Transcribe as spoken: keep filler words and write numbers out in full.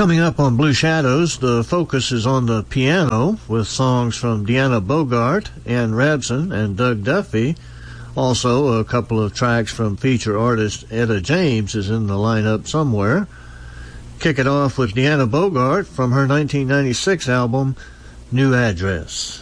Coming up on Blue Shadows, the focus is on the piano with songs from Deanna Bogart, Ann Rabson, and Doug Duffy. Also, a couple of tracks from feature artist Etta James is in the lineup somewhere. Kick it off with Deanna Bogart from her nineteen ninety-six album, New Address.